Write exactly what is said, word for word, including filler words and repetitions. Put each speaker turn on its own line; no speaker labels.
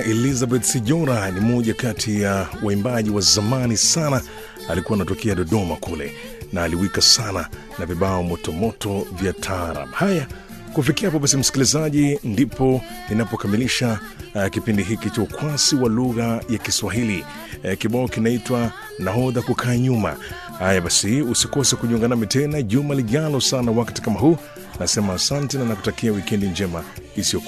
Elizabeth Sijora ni mmoja kati ya waimbaji wa zamani sana. Alikuwa anatokea Dodoma kule na aliwika sana na vibao motomoto vya taarab. Haya, kufikia hapo basi msikilizaji, ndipo ninapokamilisha uh, kipindi hiki cha ukwasi wa lugha ya Kiswahili. Uh, kibao kinaitwa Nahodha Kukaa Nyuma. Haya basi, usikose kujiunga nami tena juma lijalo sana wakati kama huu. Nasema asante na nakutakia wikendi njema isiyo